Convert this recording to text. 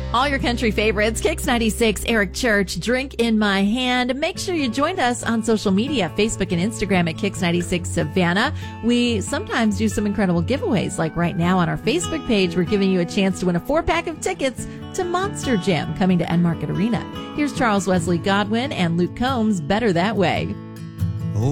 All your country favorites, Kix 96, Eric Church, Drink in My Hand. Make sure you join us on social media, Facebook and Instagram at Kix 96 Savannah. We sometimes do some incredible giveaways, like right now on our Facebook page, we're giving you a chance to win a 4-pack of tickets to Monster Jam coming to Enmarket Arena. Here's Charles Wesley Godwin and Luke Combs, Better That Way.